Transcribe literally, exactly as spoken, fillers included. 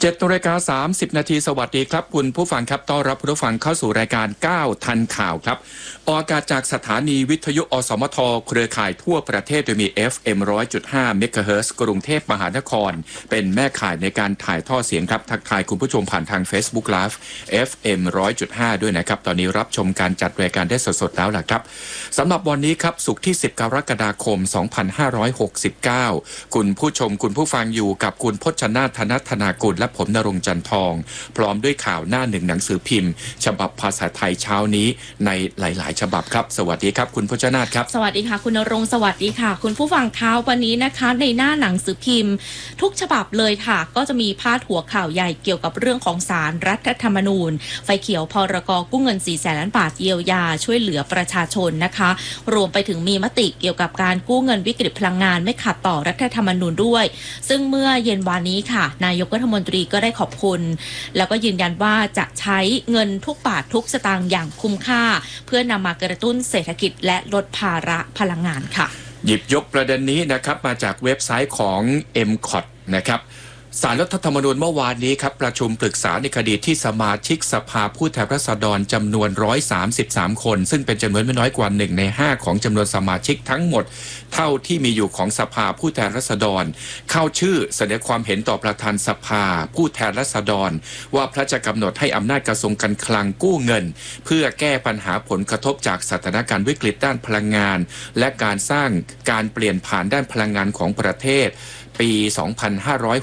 เจ็ดนาฬิกาสามสิบนาทีสวัสดีครับคุณผู้ฟังครับต้อนรับผู้ฟังเข้าสู่รายการก้าวทันข่าวครับออกอากาศจากสถานีวิทยุอสมทเครือข่ายทั่วประเทศโดยมี เอฟ เอ็ม หนึ่งร้อยจุดห้า เมกะเฮิรตซ์ กรุงเทพมหานครเป็นแม่ข่ายในการถ่ายทอดเสียงครับทักทายคุณผู้ชมผ่านทาง Facebook Live เอฟ เอ็ม หนึ่งร้อยจุดห้า ด้วยนะครับตอนนี้รับชมการจัดรายการได้สดๆแล้วล่ะครับสำหรับวันนี้ครับศุกร์ที่สิบกรกฎาคมสองพันห้าร้อยหกสิบเก้าคุณผู้ชมคุณผู้ฟังอยู่กับคุณพจนาถ ธนธนากุลและผมณรงค์จันทองพร้อมด้วยข่าวหน้าหนึ่งหนังสือพิมพ์ฉบับภาษาไทยเช้านี้ในหลายๆฉบับครับสวัสดีครับคุณพจนาถครับสวัสดีค่ะคุณณรงค์สวัสดีค่ะคุณผู้ฟังข่าววันนี้นะคะในหน้าหนังสือพิมพ์ทุกฉบับเลยค่ะก็จะมีพาดหัวข่าวใหญ่เกี่ยวกับเรื่องของศาลรัฐธรรมนูญไฟเขียวพรกกู้เงินสี่แสนล้านบาทเยียวยาช่วยเหลือประชาชนนะคะรวมไปถึงมีมติเกี่ยวกับการกู้เงินวิกฤตพลังงานไม่ขัดต่อรัฐธรรมนูญด้วยซึ่งเมื่อเย็นวานนี้ค่ะนายกรัฐมนตรีก็ได้ขอบคุณแล้วก็ยืนยันว่าจะใช้เงินทุกบาททุกสตางค์อย่างคุ้มค่าเพื่อนำมากระตุ้นเศรษฐกิจและลดภาระพลังงานค่ะหยิบยกประเด็นนี้นะครับมาจากเว็บไซต์ของ เอ็ม คอท นะครับศาลรัฐธรรมนูญเมื่อวานนี้ครับประชุมปรึกษาในคดีที่สมาชิกสภาผู้แทนราษฎรจำนวนหนึ่งร้อยสามสิบสามคนซึ่งเป็นจำนวนไม่น้อยกว่าหนึ่งในห้าของจำนวนสมาชิกทั้งหมดเท่าที่มีอยู่ของสภาผู้แทนราษฎรเข้าชื่อแสดงความเห็นต่อประธานสภาผู้แทนราษฎรว่าพระจะกำหนดให้อำนาจกระทรวงการคลังกู้เงินเพื่อแก้ปัญหาผลกระทบจากสถานการณ์วิกฤตด้านพลังงานและการสร้างการเปลี่ยนผ่านด้านพลังงานของประเทศปี สองพันห้าร้อย